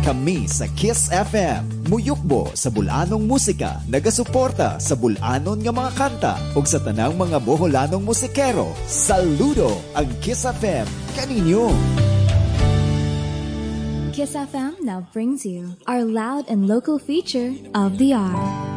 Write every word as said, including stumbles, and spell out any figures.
Kami sa Kiss F M, muyukbo sa bulanong musika, nagasuporta sa bulanon nga mga kanta ug sa tanang mga boholanong musikero. Saludo ang Kiss F M kaninyo. Kiss F M now brings you our loud and local feature of the hour.